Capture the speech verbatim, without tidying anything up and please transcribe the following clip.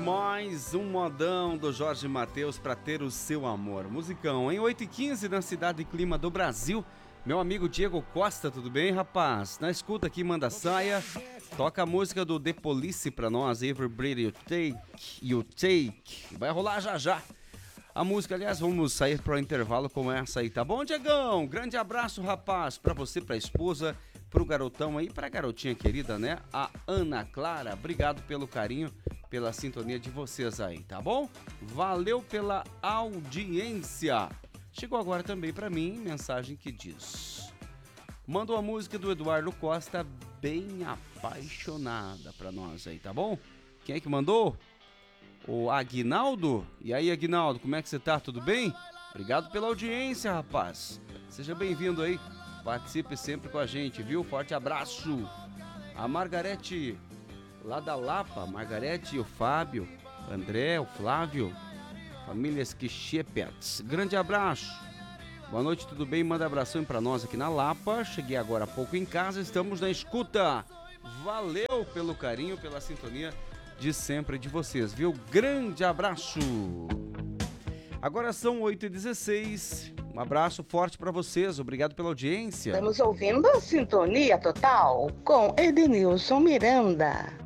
mais um modão do Jorge Mateus para ter o seu amor. Musicão, em oito e quinze na cidade e clima do Brasil. Meu amigo Diego Costa, tudo bem, rapaz? Na escuta aqui, manda saia. Toca a música do The Police pra nós, Every Breath You Take, You Take. Vai rolar já já. A música, aliás, vamos sair para o intervalo com essa aí, tá bom, Diegão? Grande abraço, rapaz, pra você, pra esposa, pro garotão aí, pra garotinha querida, né? A Ana Clara. Obrigado pelo carinho, pela sintonia de vocês aí, tá bom? Valeu pela audiência. Chegou agora também pra mim, mensagem que diz: manda uma música do Eduardo Costa, Bem Apaixonada, pra nós aí, tá bom? Quem é que mandou? O Aguinaldo? E aí, Aguinaldo, como é que você tá? Tudo bem? Obrigado pela audiência, rapaz. Seja bem-vindo aí. Participe sempre com a gente, viu? Forte abraço. A Margarete, lá da Lapa. Margarete, o Fábio, o André, o Flávio. Famílias Quichepets. Grande abraço. Boa noite, tudo bem? Manda abração pra nós aqui na Lapa. Cheguei agora há pouco em casa, estamos na escuta. Valeu pelo carinho, pela sintonia de sempre de vocês, viu? Grande abraço. Agora são oito e dezesseis. Um abraço forte para vocês. Obrigado pela audiência. Estamos ouvindo a Sintonia Total com Edenilson Miranda.